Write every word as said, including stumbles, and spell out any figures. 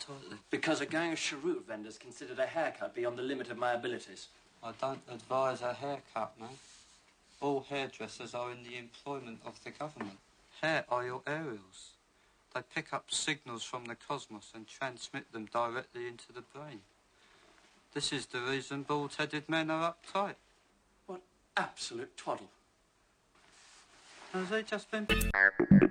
tightly? Because a gang of cheroot vendors considered a haircut beyond the limit of my abilities. I don't advise a haircut, man. All hairdressers are in the employment of the government. Hair are your aerials. They pick up signals from the cosmos and transmit them directly into the brain. This is the reason bald-headed men are uptight. What absolute twaddle. Has he just been...